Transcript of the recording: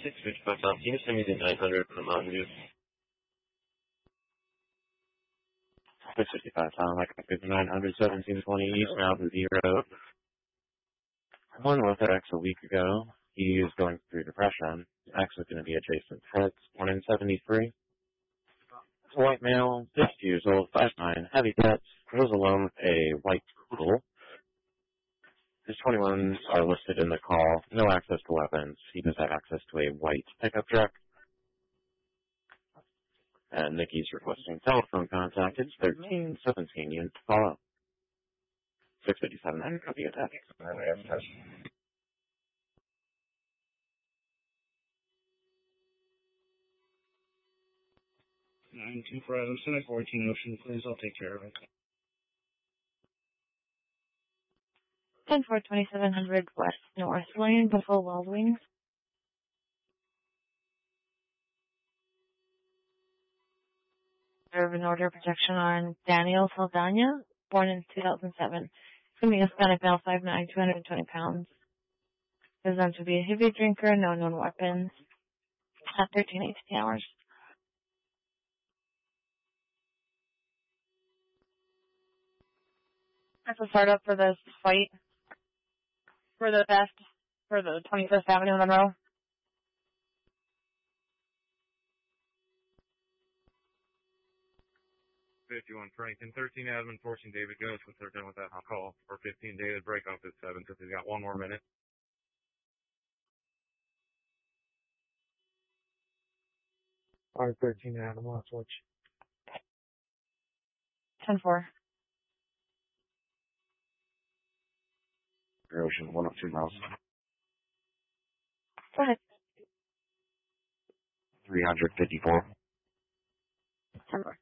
655 South. Can you send me the 900 for the Mountain Dew? 655 South, like 5900, 1720 East Mountain View Road. One with her ex a week ago. He is going through depression. His ex is going to be adjacent Fritz, born in 73. White male, 50 years old, 5'9", heavy debts, lives alone with a white poodle. His 21s are listed in the call. No access to weapons. He does have access to a white pickup truck. And Nikki's requesting telephone contact. It's 1317. You need to follow. 657. I don't copy attack. 924 Adamson at 14 Ocean, please. I'll take care of it. 10-4, 2700 West North Lane, Buffalo Wild Wings. Serve an order of protection on Daniel Saldana, born in 2007. Assuming Hispanic male, 5'9", 220 pounds. Is known to be a heavy drinker, no known weapons. At 13, 18 hours. That's a startup for this fight. For the 21st Avenue in Monroe. Franklin, 13 Adam, 14 David goes. Once they're done with that, I'll call. For 15 David, break off at 7 because he's got one more minute. Alright, 13 Adam, I'll switch. 10-4. Ocean, 102 miles. Go ahead. 354. 10-4.